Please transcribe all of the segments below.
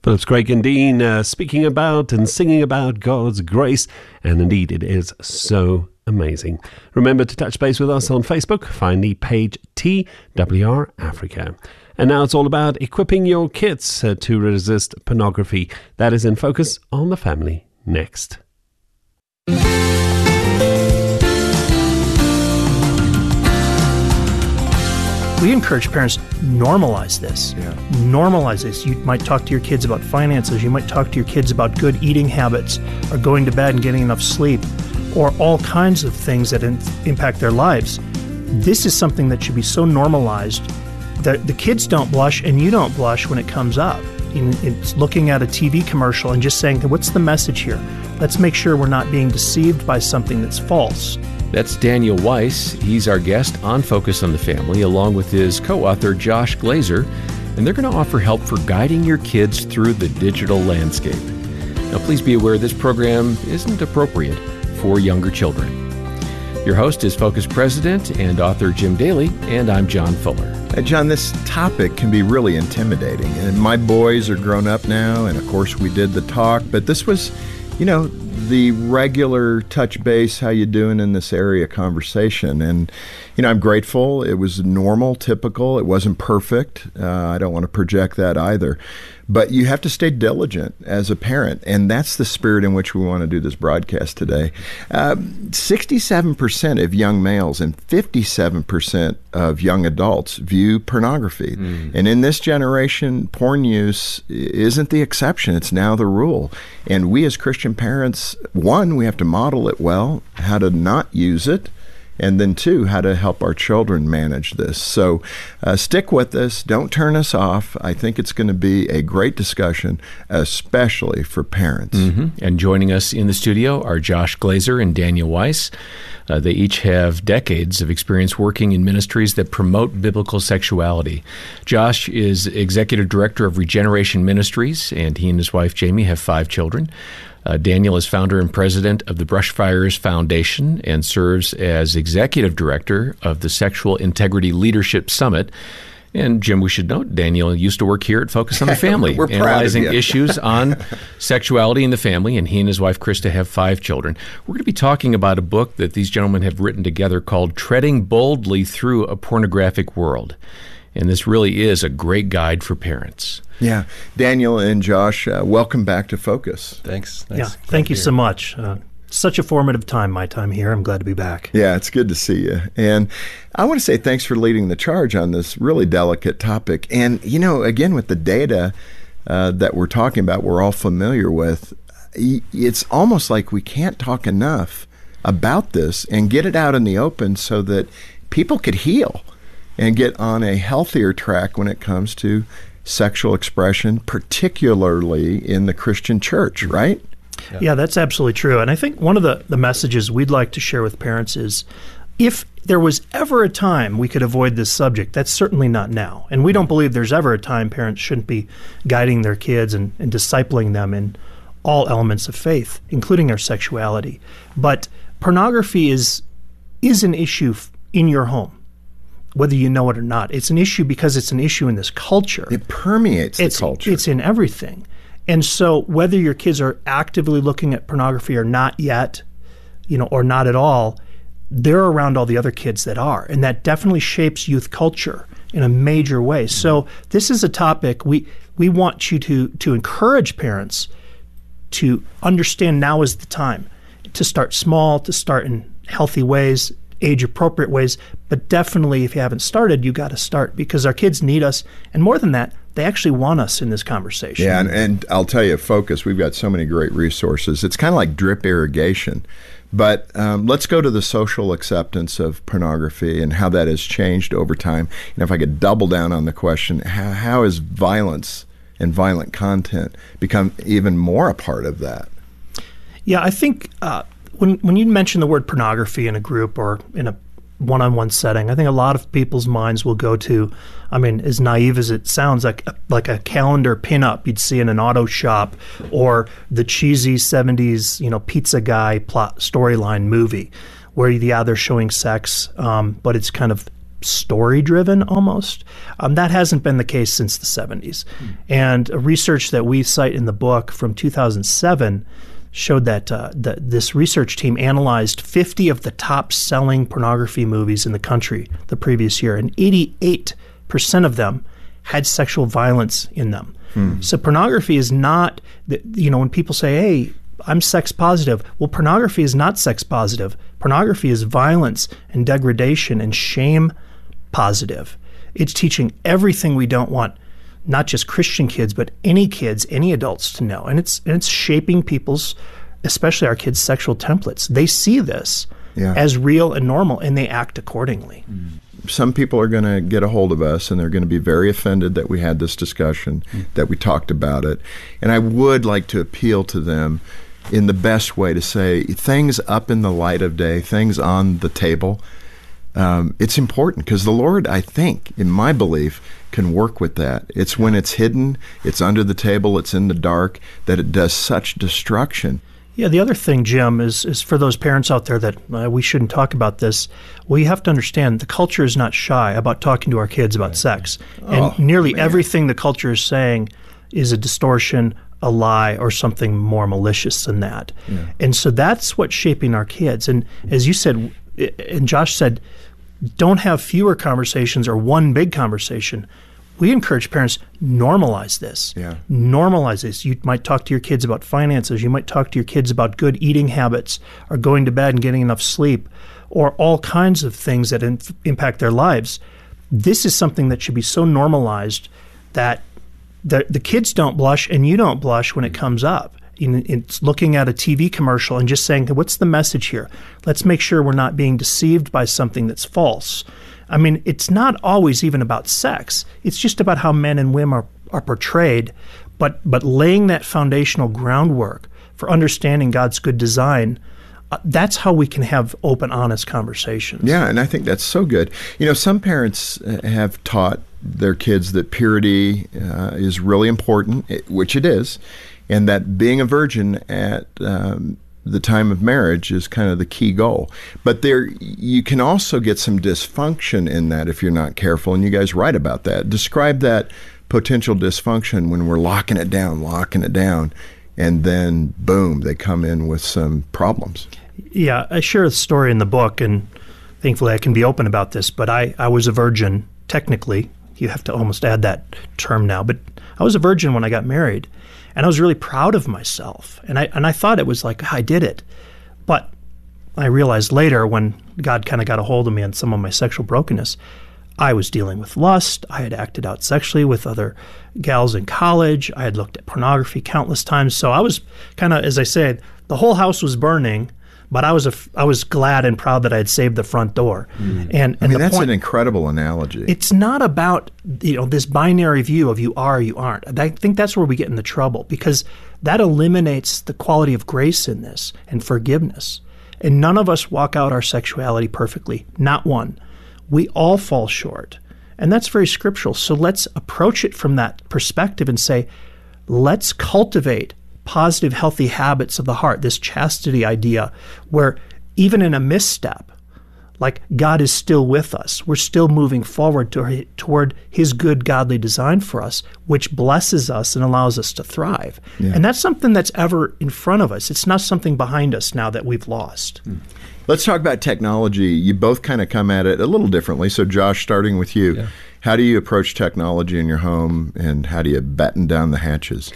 Phillips Craig and Dean speaking about and singing about God's grace, and indeed it is so amazing. Remember to touch base with us on Facebook. Find the page TWR Africa. And now it's all about equipping your kids to resist pornography. That is in Focus on the Family next. We encourage parents, normalize this. Normalize this. You might talk to your kids about finances. You might talk to your kids about good eating habits or going to bed and getting enough sleep or all kinds of things that impact their lives. This is something that should be so normalized that the kids don't blush and you don't blush when it comes up. It's looking at a TV commercial and just saying, what's the message here? Let's make sure we're not being deceived by something that's false. That's Daniel Weiss. He's our guest on Focus on the Family, along with his co-author, Josh Glazer, and they're going to offer help for guiding your kids through the digital landscape. Now, please be aware this program isn't appropriate for younger children. Your host is Focus President and author Jim Daly, and I'm John Fuller. John, this topic can be really intimidating, and my boys are grown up now, and of course we did the talk, but this was, the regular touch base, how you doing in this area conversation. And, I'm grateful. It was normal, typical. It wasn't perfect. I don't want to project that either. But you have to stay diligent as a parent, and that's the spirit in which we want to do this broadcast today. 67% of young males and 57% of young adults view pornography. And in this generation, porn use isn't the exception. It's now the rule. And we as Christian parents, one, we have to model it well, how to not use it, and then two, how to help our children manage this. So stick with us. Don't turn us off. I think it's going to be a great discussion, especially for parents. And joining us in the studio are Josh Glazer and Daniel Weiss. They each have decades of experience working in ministries that promote biblical sexuality. Josh is executive director of Regeneration Ministries, and he and his wife, Jamie, have 5 children. Daniel is founder and president of the Brushfires Foundation and serves as executive director of the Sexual Integrity Leadership Summit. And Jim, we should note, Daniel used to work here at Focus on the Family, We're analyzing proud of you. issues on sexuality in the family, and he and his wife, Krista, have 5 children. We're going to be talking about a book that these gentlemen have written together called Treading Boldly Through a Pornographic World. And this really is a great guide for parents. Yeah. Daniel and Josh, welcome back to Focus. Thanks. Thank you so much. Such a formative time, my time here. I'm glad to be back. Yeah, it's good to see you. And I want to say thanks for leading the charge on this really delicate topic. And, again, with the data that we're talking about, we're all familiar with, it's almost like we can't talk enough about this and get it out in the open so that people could heal and get on a healthier track when it comes to sexual expression, particularly in the Christian church, right? Yeah, that's absolutely true. And I think one of the messages we'd like to share with parents is if there was ever a time we could avoid this subject, that's certainly not now. And we don't believe there's ever a time parents shouldn't be guiding their kids and discipling them in all elements of faith, including their sexuality. But pornography is an issue in your home, whether you know it or not. It's an issue because it's an issue in this culture. It permeates the culture. It's in everything. And so whether your kids are actively looking at pornography or not yet, or not at all, they're around all the other kids that are. And that definitely shapes youth culture in a major way. So this is a topic we want you to encourage parents to understand now is the time to start small, to start in healthy ways, age-appropriate ways, but definitely if you haven't started, you got to start because our kids need us, and more than that, they actually want us in this conversation. Yeah, and I'll tell you, Focus, we've got so many great resources. It's kind of like drip irrigation, but let's go to the social acceptance of pornography and how that has changed over time. And if I could double down on the question, how has violence and violent content become even more a part of that? Yeah, I think when you mention the word pornography in a group or in a one-on-one setting, I think a lot of people's minds will go to, as naive as it sounds, like a calendar pinup you'd see in an auto shop or the cheesy 70s, pizza guy plot storyline movie where, they're showing sex, but it's kind of story-driven almost. That hasn't been the case since the 70s. And a research that we cite in the book from 2007 showed that this research team analyzed 50 of the top-selling pornography movies in the country the previous year, and 88% of them had sexual violence in them. So pornography is not, when people say, hey, I'm sex positive. Well, pornography is not sex positive. Pornography is violence and degradation and shame positive. It's teaching everything we don't want, not just Christian kids, but any kids, any adults to know. And it's shaping people's, especially our kids' sexual templates. They see this as real and normal, and they act accordingly. Some people are going to get a hold of us, and they're going to be very offended that we had this discussion, that we talked about it. And I would like to appeal to them in the best way to say things up in the light of day, things on the table. It's important because the Lord, I think, in my belief, can work with that. It's when it's hidden, it's under the table, it's in the dark, that it does such destruction. Yeah, the other thing, Jim, is for those parents out there that we shouldn't talk about this. Well, you have to understand the culture is not shy about talking to our kids about sex. And nearly everything the culture is saying is a distortion, a lie, or something more malicious than that. And so that's what's shaping our kids. And as you said, and Josh said, don't have fewer conversations or one big conversation. We encourage parents, normalize this. Normalize this. You might talk to your kids about finances. You might talk to your kids about good eating habits or going to bed and getting enough sleep or all kinds of things that impact their lives. This is something that should be so normalized that the kids don't blush and you don't blush when it comes up. It's looking at a TV commercial and just saying, what's the message here? Let's make sure we're not being deceived by something that's false. I mean, it's not always even about sex. It's just about how men and women are portrayed. But laying that foundational groundwork for understanding God's good design, that's how we can have open, honest conversations. Yeah, and I think that's so good. Some parents have taught their kids that purity is really important, which it is, and that being a virgin at the time of marriage is kind of the key goal. But you can also get some dysfunction in that if you're not careful, and you guys write about that. Describe that potential dysfunction when we're locking it down, and then boom, they come in with some problems. Yeah, I share a story in the book, and thankfully I can be open about this, but I was a virgin, technically. You have to almost add that term now, but I was a virgin when I got married. And I was really proud of myself. And I thought it was like, I did it. But I realized later when God kind of got a hold of me on some of my sexual brokenness, I was dealing with lust. I had acted out sexually with other gals in college. I had looked at pornography countless times. So I was kind of, as I said, the whole house was burning, but I was glad and proud that I had saved the front door. And that's an incredible analogy. It's not about this binary view of you are or you aren't. I think that's where we get into trouble, because that eliminates the quality of grace in this and forgiveness. And none of us walk out our sexuality perfectly, not one. We all fall short. And that's very scriptural. So let's approach it from that perspective and say, let's cultivate positive, healthy habits of the heart, this chastity idea, where even in a misstep, like God is still with us. We're still moving forward toward His good, godly design for us, which blesses us and allows us to thrive. And that's something that's ever in front of us. It's not something behind us now that we've lost. Let's talk about technology. You both kind of come at it a little differently. So Josh, starting with you, how do you approach technology in your home, and how do you batten down the hatches?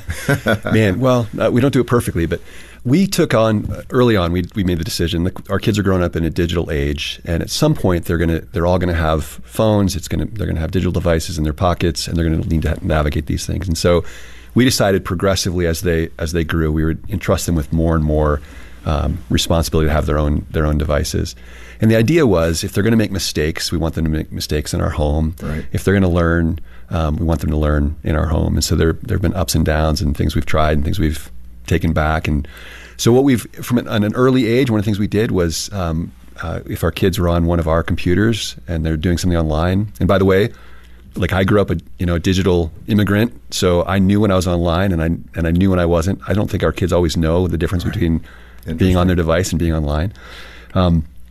Man, well, we don't do it perfectly, but we took on, early on, we made the decision, our kids are growing up in a digital age, and at some point they're all going to have phones, they're going to have digital devices in their pockets, and they're going to need to navigate these things. And so we decided progressively as they grew, we would entrust them with more and more responsibility to have their own devices. And the idea was, if they're going to make mistakes, we want them to make mistakes in our home. Right. If they're going to learn, we want them to learn in our home. And so there have been ups and downs and things we've tried and things we've taken back. And so from an early age, one of the things we did was, if our kids were on one of our computers and they're doing something online, and by the way, like I grew up a digital immigrant, so I knew when I was online and I knew when I wasn't. I don't think our kids always know the difference between being on their device and being online.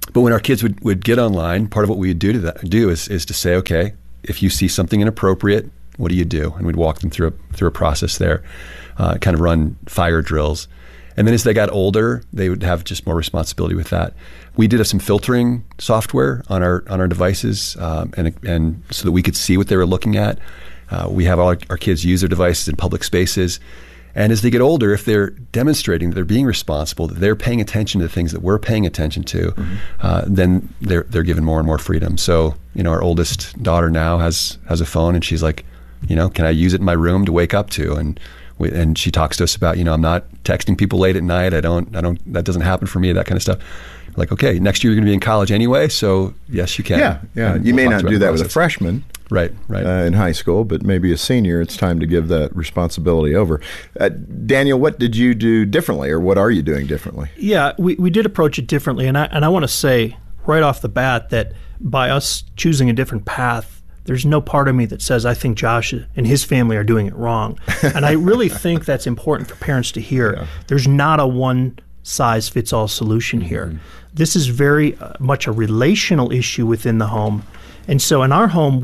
But when our kids would get online, part of what we would do is to say, okay, if you see something inappropriate, what do you do? And we'd walk them through a process there, kind of run fire drills. And then as they got older, they would have just more responsibility with that. We did have some filtering software on our devices, and so that we could see what they were looking at. We have all our kids use their devices in public spaces. And as they get older, if they're demonstrating that they're being responsible, that they're paying attention to the things that we're paying attention to, then they're given more and more freedom. So, our oldest daughter now has a phone, and she's like, can I use it in my room to wake up to? And she talks to us about, I'm not texting people late at night. I don't, that doesn't happen for me, that kind of stuff. Like, okay, next year you're going to be in college anyway, so yes, you can. Yeah. You may not do that with a freshman. Right. In high school, but maybe a senior, it's time to give that responsibility over. Daniel, what did you do differently, or what are you doing differently? Yeah, we did approach it differently, and I want to say right off the bat that by us choosing a different path, there's no part of me that says I think Josh and his family are doing it wrong. And I really think that's important for parents to hear. Yeah. There's not a one-size-fits-all solution here. Mm-hmm. This is very much a relational issue within the home. And so in our home,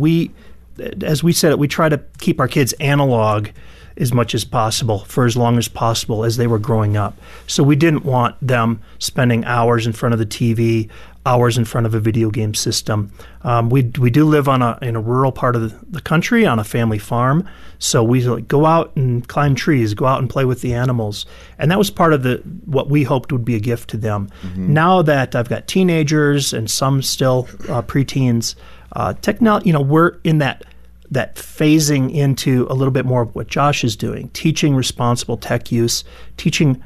as we said, we try to keep our kids analog as much as possible for as long as possible as they were growing up. So we didn't want them spending hours in front of the TV, hours in front of a video game system. We do live in a rural part of the country on a family farm, so we go out and climb trees, go out and play with the animals, and that was part of what we hoped would be a gift to them. Mm-hmm. Now that I've got teenagers and some still preteens, technology, we're in that phasing into a little bit more of what Josh is doing, teaching responsible tech use, teaching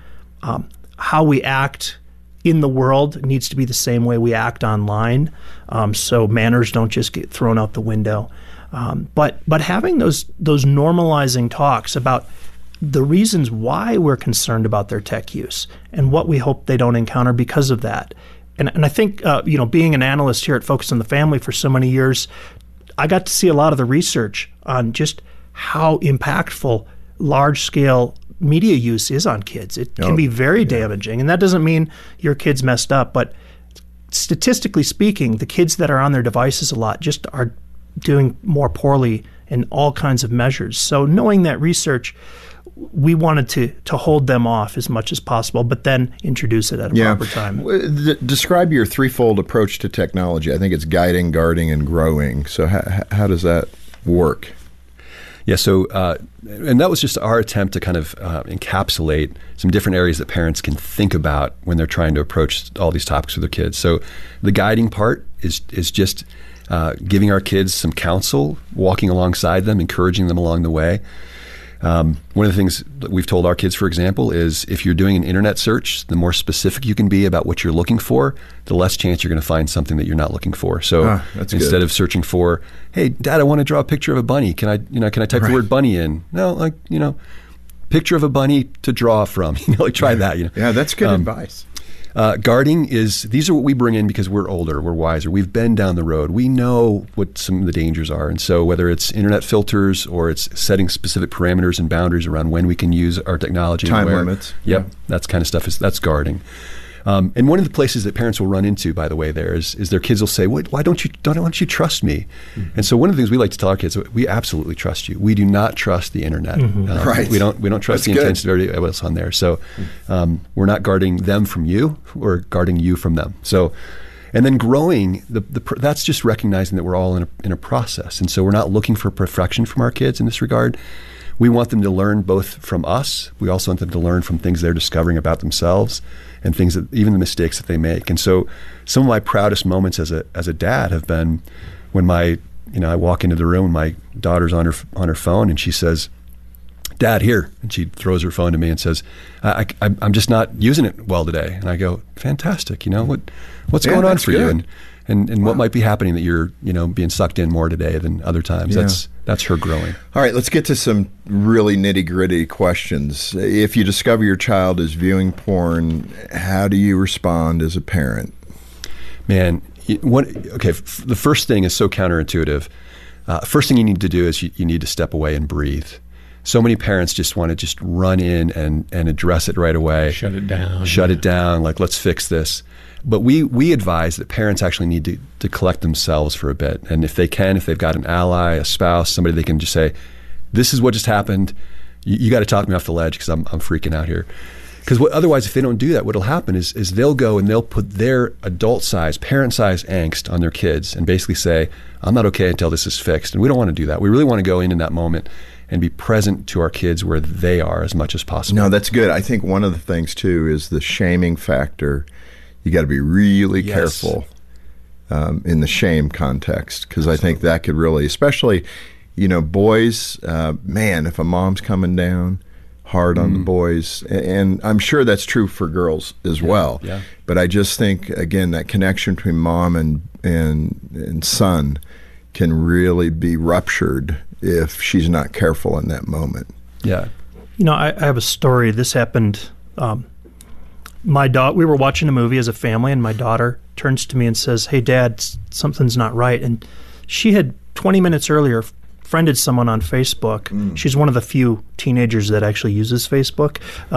how we act in the world needs to be the same way we act online, so manners don't just get thrown out the window. But having those normalizing talks about the reasons why we're concerned about their tech use and what we hope they don't encounter because of that. And I think, being an analyst here at Focus on the Family for so many years, I got to see a lot of the research on just how impactful large-scale media use is on kids. It can be very damaging. And that doesn't mean your kid's messed up, but statistically speaking, the kids that are on their devices a lot just are doing more poorly in all kinds of measures. So knowing that research, we wanted to hold them off as much as possible, but then introduce it at a proper time. Describe your threefold approach to technology. I think it's guiding, guarding, and growing. So how does that work? Yeah, so and that was just our attempt to kind of encapsulate some different areas that parents can think about when they're trying to approach all these topics with their kids. So the guiding part is just giving our kids some counsel, walking alongside them, encouraging them along the way. One of the things that we've told our kids, for example, is if you're doing an internet search, the more specific you can be about what you're looking for, the less chance you're going to find something that you're not looking for. So instead of searking for, hey, Dad, I want to draw a picture of a bunny. Can I type the word bunny in? No, picture of a bunny to draw from. Try that. Yeah, that's good advice. Guarding these are what we bring in because we're older, we're wiser, we've been down the road, we know what some of the dangers are. And so whether it's internet filters or it's setting specific parameters and boundaries around when we can use our technology. Time limits. Yep, that's kind of stuff, that's guarding. And one of the places that parents will run into, by the way, there is their kids will say, why don't you trust me? Mm-hmm. And so one of the things we like to tell our kids, we absolutely trust you. We do not trust the internet. Mm-hmm. Right. We don't trust the intentions of everybody else on there. So we're not guarding them from you, we're guarding you from them. So, and then growing, that's just recognizing that we're all in a process. And so we're not looking for perfection from our kids in this regard. We want them to learn both from us. We also want them to learn from things they're discovering about themselves and things that, even the mistakes that they make. And so some of my proudest moments as a dad have been when I walk into the room and my daughter's on her phone and she says, Dad, here. And she throws her phone to me and says, I'm just not using it well today. And I go, fantastic. What's going on for you? And what might be happening that you're, being sucked in more today than other times. Yeah. That's her growing. All right, let's get to some really nitty-gritty questions. If you discover your child is viewing porn, how do you respond as a parent? Man, the first thing is so counterintuitive. First thing you need to do is you need to step away and breathe. So many parents just want to just run in and address it right away. Shut it down. Shut it down, like, let's fix this. But we advise that parents actually need to collect themselves for a bit. And if they can, if they've got an ally, a spouse, somebody they can just say, this is what just happened. You got to talk me off the ledge because I'm freaking out here. Because otherwise, if they don't do that, what'll happen is they'll go and they'll put their adult size, parent size angst on their kids and basically say, I'm not okay until this is fixed. And we don't want to do that. We really want to go in that moment and be present to our kids where they are as much as possible. No, that's good. I think one of the things too is the shaming factor. You got to be really careful in the shame context, because I think that could really, especially, boys, man, if a mom's coming down hard on the boys, and I'm sure that's true for girls as well. Yeah. But I just think, again, that connection between mom and son can really be ruptured if she's not careful in that moment. Yeah. I have a story. This happened. We were watching a movie as a family, and my daughter turns to me and says, "Hey, Dad, something's not right." And she had 20 minutes earlier friended someone on Facebook. She's one of the few teenagers that actually uses Facebook.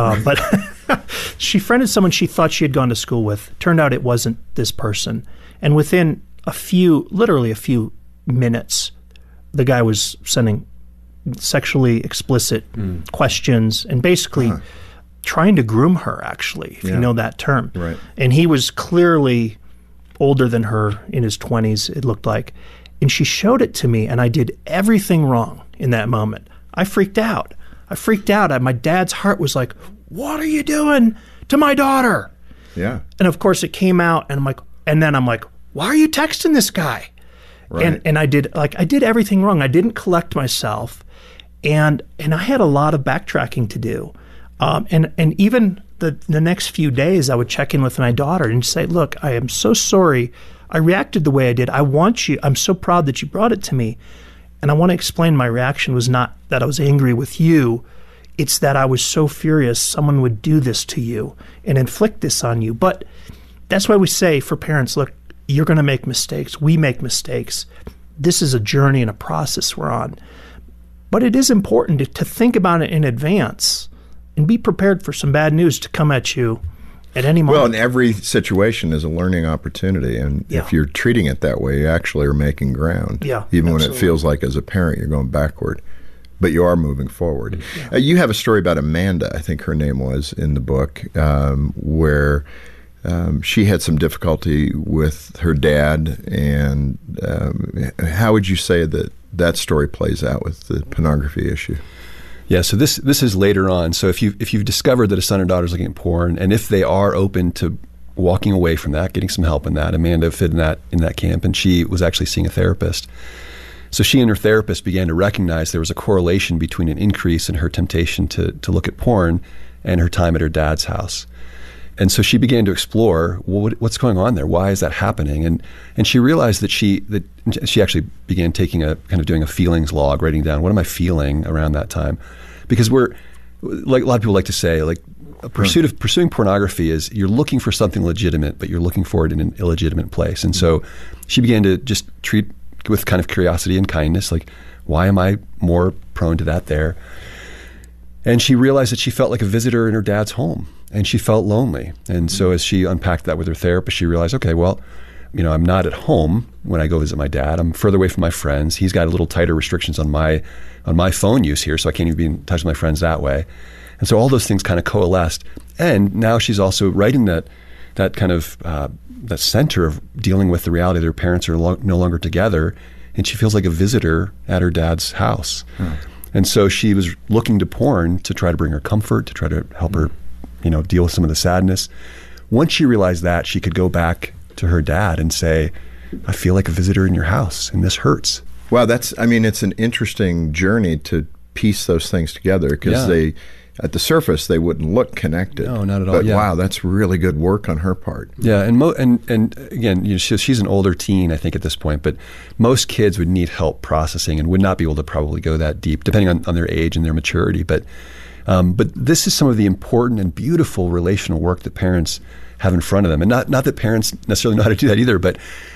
But she friended someone she thought she had gone to school with. Turned out it wasn't this person. And within literally a few minutes, the guy was sending sexually explicit questions and basically trying to groom her, actually, if you know that term. Right. And he was clearly older than her, in his 20s, it looked like. And she showed it to me, and I did everything wrong in that moment. I freaked out. My dad's heart was like, what are you doing to my daughter? Yeah. And of course it came out, and I'm like, why are you texting this guy? Right. And I did everything wrong. I didn't collect myself, and I had a lot of backtracking to do. And even the next few days, I would check in with my daughter and say, look, I am so sorry I reacted the way I did. I'm so proud that you brought it to me. And I want to explain my reaction was not that I was angry with you. It's that I was so furious someone would do this to you and inflict this on you. But that's why we say for parents, look, you're going to make mistakes. We make mistakes. This is a journey and a process we're on. But it is important to think about it in advance and be prepared for some bad news to come at you at any moment. Well, and every situation is a learning opportunity, and if you're treating it that way, you actually are making ground. Yeah, even when absolutely. it feels like as a parent you're going backward, but you are moving forward. Yeah. You have a story about Amanda, I think her name was, in the book, where she had some difficulty with her dad, and how would you say that story plays out with the pornography issue? Yeah, so this is later on. So if you've discovered that a son or daughter is looking at porn, and if they are open to walking away from that, getting some help in that, Amanda fit in that camp, and she was actually seeing a therapist. So she and her therapist began to recognize there was a correlation between an increase in her temptation to look at porn and her time at her dad's house. And so she began to explore, well, what's going on there? Why is that happening? And she realized that she actually began doing a feelings log, writing down, what am I feeling around that time? Because we're, like a lot of people like to say, like pursuing pornography is you're looking for something legitimate, but you're looking for it in an illegitimate place. And so she began to just treat with kind of curiosity and kindness, like, why am I more prone to that there? And she realized that she felt like a visitor in her dad's home, and she felt lonely. And so as she unpacked that with her therapist, she realized, okay, well, I'm not at home when I go visit my dad. I'm further away from my friends. He's got a little tighter restrictions on my phone use here, so I can't even be in touch with my friends that way. And so all those things kind of coalesced. And now she's also writing that kind of that center of dealing with the reality that her parents are no longer together, and she feels like a visitor at her dad's house. And so she was looking to porn to try to bring her comfort, to try to help her, deal with some of the sadness. Once she realized that, she could go back to her dad and say, I feel like a visitor in your house, and this hurts. Wow, it's an interesting journey to piece those things together, because at the surface, they wouldn't look connected. No, not at all. But wow, that's really good work on her part. Yeah, and again, she's an older teen, I think, at this point. But most kids would need help processing and would not be able to probably go that deep, depending on their age and their maturity. But this is some of the important and beautiful relational work that parents have in front of them. And not that parents necessarily know how to do that either, but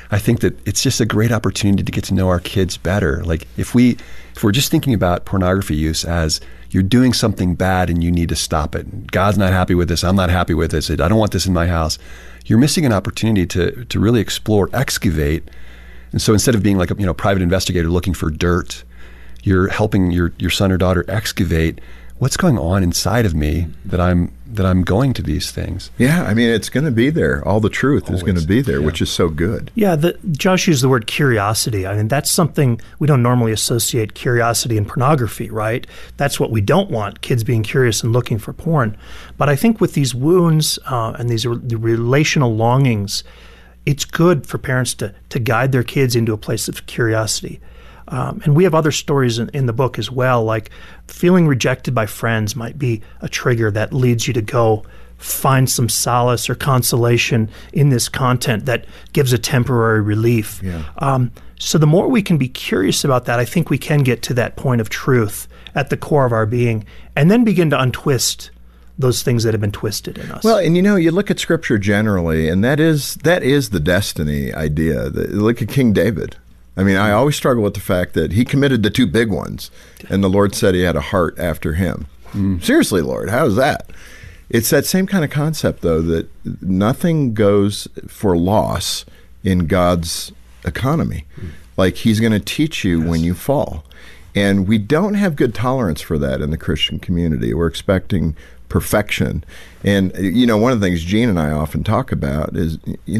I think that it's just a great opportunity to get to know our kids better. Like if we're just thinking about pornography use as you're doing something bad and you need to stop it. God's not happy with this. I'm not happy with this. I don't want this in my house. You're missing an opportunity to really explore, excavate. And so instead of being like a private investigator looking for dirt, you're helping your son or daughter excavate what's going on inside of me that I'm going to these things. Yeah, I mean, it's going to be there. All the truth is going to be there, which is so good. Yeah, Josh used the word curiosity. I mean, that's something we don't normally associate curiosity and pornography, right? That's what we don't want, kids being curious and looking for porn. But I think with these wounds and these relational longings, it's good for parents to guide their kids into a place of curiosity. And we have other stories in the book as well, like feeling rejected by friends might be a trigger that leads you to go find some solace or consolation in this content that gives a temporary relief. Yeah. So the more we can be curious about that, I think we can get to that point of truth at the core of our being, and then begin to untwist those things that have been twisted in us. Well, and you look at Scripture generally, and that is the destiny idea. Look at King David. I mean, I always struggle with the fact that he committed the two big ones, and the Lord said he had a heart after him. Seriously, Lord, how is that? It's that same kind of concept, though, that nothing goes for loss in God's economy. Like he's going to teach you when you fall. And we don't have good tolerance for that in the Christian community. We're expecting perfection. And, one of the things Gene and I often talk about is,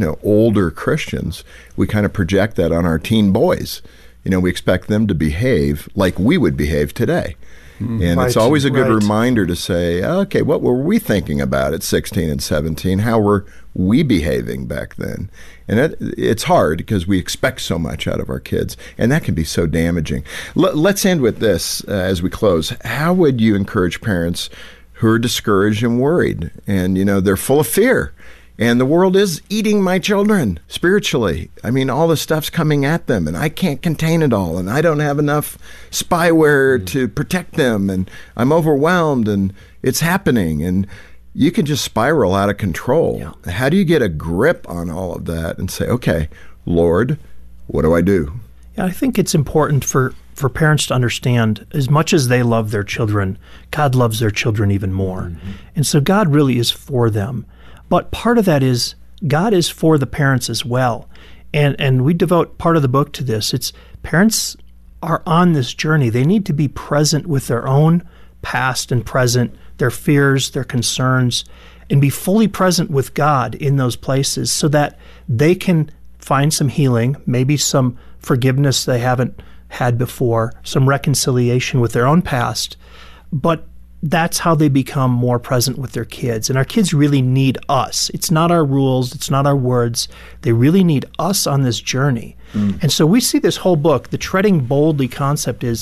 older Christians, we kind of project that on our teen boys. We expect them to behave like we would behave today. And it's always a good reminder to say, okay, what were we thinking about at 16 and 17? How were we behaving back then? And it's hard because we expect so much out of our kids, and that can be so damaging. Let's end with this as we close. How would you encourage parents who are discouraged and worried, and they're full of fear, and the world is eating my children spiritually? I mean, all the stuff's coming at them, and I can't contain it all, and I don't have enough spyware to protect them, and I'm overwhelmed, and it's happening, and you can just spiral out of control. Yeah. How do you get a grip on all of that and say, okay, Lord, what do I do? Yeah, I think it's important for parents to understand, as much as they love their children, God loves their children even more. And so God really is for them. But part of that is God is for the parents as well. And we devote part of the book to this. It's parents are on this journey. They need to be present with their own past and present, their fears, their concerns, and be fully present with God in those places so that they can find some healing, maybe some forgiveness they haven't had before, some reconciliation with their own past. But that's how they become more present with their kids. And our kids really need us. It's not our rules. It's not our words. They really need us on this journey. And so we see this whole book, the Treading Boldly concept is,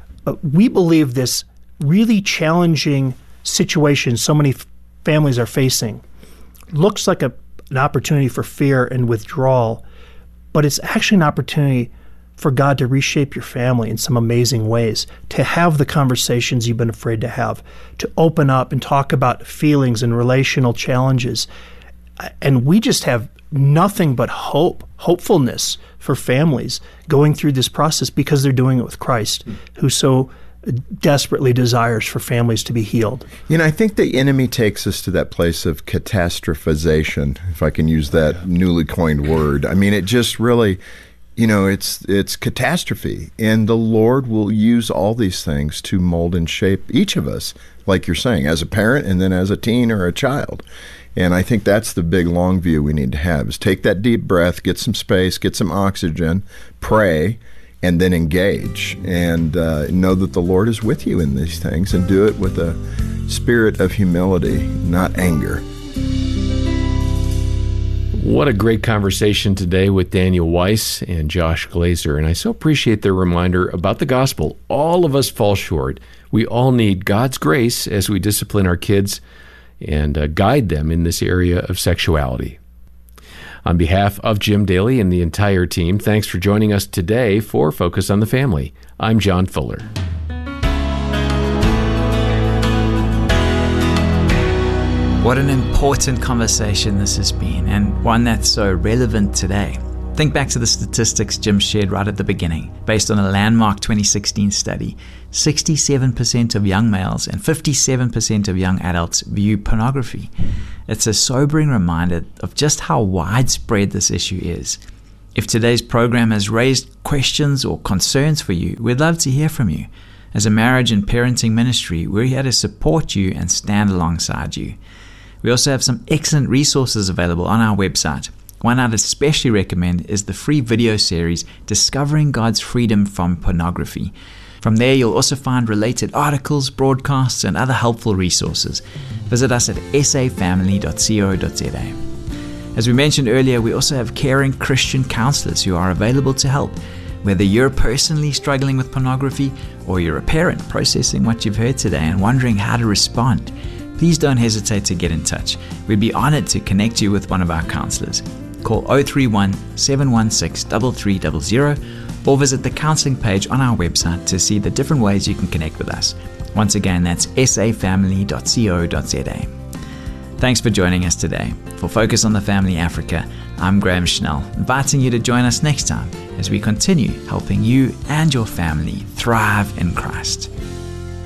we believe this really challenging situation so many families are facing looks like an opportunity for fear and withdrawal, but it's actually an opportunity for God to reshape your family in some amazing ways, to have the conversations you've been afraid to have, to open up and talk about feelings and relational challenges. And we just have nothing but hopefulness for families going through this process because they're doing it with Christ, who so desperately desires for families to be healed. I think the enemy takes us to that place of catastrophization, if I can use that newly coined word. I mean, it just really... it's catastrophe, and the Lord will use all these things to mold and shape each of us, like you're saying, as a parent and then as a teen or a child. And I think that's the big long view we need to have, is take that deep breath, get some space, get some oxygen, pray, and then engage, and know that the Lord is with you in these things, and do it with a spirit of humility, not anger. What a great conversation today with Daniel Weiss and Josh Glazer. And I so appreciate their reminder about the gospel. All of us fall short. We all need God's grace as we discipline our kids and guide them in this area of sexuality. On behalf of Jim Daly and the entire team, thanks for joining us today for Focus on the Family. I'm John Fuller. What an important conversation this has been, and one that's so relevant today. Think back to the statistics Jim shared right at the beginning. Based on a landmark 2016 study, 67% of young males and 57% of young adults view pornography. It's a sobering reminder of just how widespread this issue is. If today's program has raised questions or concerns for you, we'd love to hear from you. As a marriage and parenting ministry, we're here to support you and stand alongside you. We also have some excellent resources available on our website. One I'd especially recommend is the free video series, Discovering God's Freedom from Pornography. From there, you'll also find related articles, broadcasts, and other helpful resources. Visit us at safamily.co.za. As we mentioned earlier, we also have caring Christian counselors who are available to help. Whether you're personally struggling with pornography or you're a parent processing what you've heard today and wondering how to respond, please don't hesitate to get in touch. We'd be honored to connect you with one of our counselors. Call 031 716 3300 or visit the counseling page on our website to see the different ways you can connect with us. Once again, that's safamily.co.za. Thanks for joining us today. For Focus on the Family Africa, I'm Graham Schnell, inviting you to join us next time as we continue helping you and your family thrive in Christ.